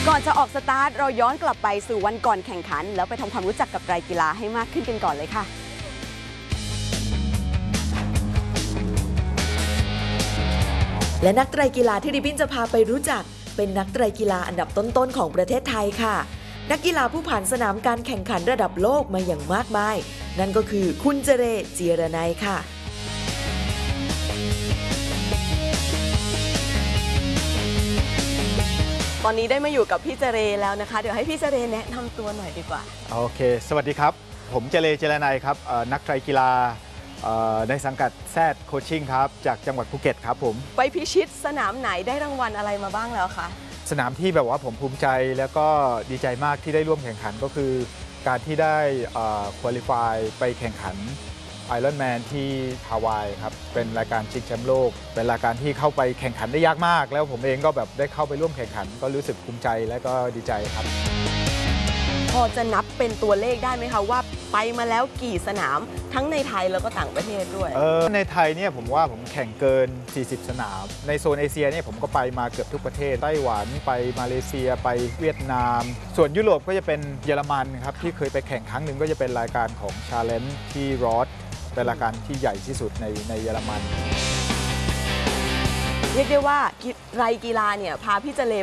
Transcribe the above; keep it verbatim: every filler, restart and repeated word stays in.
ก่อนจะออกสตาร์ทเราย้อนกลับไปสู่วันก่อนแข่งขันแล้วไปทำความรู้จักกับไตรกีฬาให้มากขึ้นกันก่อนเลยค่ะและนักไตรกีฬาที่ริบบิ้นจะพาไปรู้จักเป็นนักไตรกีฬาอันดับต้นๆของประเทศไทยค่ะนักกีฬาผู้ผ่านสนามการแข่งขันระดับโลกมาอย่างมากมายนั่นก็คือคุณเจเรจีรนัยค่ะตอนนี้ได้มาอยู่กับพี่เจเรแล้วนะคะเดี๋ยวให้พี่เจเรแนะนำตัวหน่อยดีกว่าโอเคสวัสดีครับผมเจเรเจรนัยครับนักไตรกีฬาในสังกัดแซดโคชชิ่งครับจากจังหวัดภูเก็ตครับผมไปพิชิตสนามไหนได้รางวัลอะไรมาบ้างแล้วคะสนามที่แบบว่าผมภูมิใจแล้วก็ดีใจมากที่ได้ร่วมแข่งขันก็คือการที่ได้คุริฟายไปแข่งขันไอรอนแมนที่ฮาวายครับเป็นรายการชิงแชมป์โลกเป็นรายการที่เข้าไปแข่งขันได้ยากมากแล้วผมเองก็แบบได้เข้าไปร่วมแข่งขันก็รู้สึกภูมิใจและก็ดีใจครับพอจะนับเป็นตัวเลขได้ไหมคะว่าไปมาแล้วกี่สนามทั้งในไทยแล้วก็ต่างประเทศด้วยเออในไทยเนี่ยผมว่าผมแข่งเกินสี่สิบสนามในโซนเอเชียเนี่ยผมก็ไปมาเกือบทุกประเทศไต้หวันไปมาเลเซียไปเวียดนามส่วนยุโรปก็จะเป็นเยอรมันครับที่เคยไปแข่งครั้งหนึ่งก็จะเป็นรายการของชาเลนจ์ที่รอดเป็นรายการที่ใหญ่ที่สุดในในเยอรมันเรียกได้ว่าไตรกีฬาเนี่ยพาพี่เจเร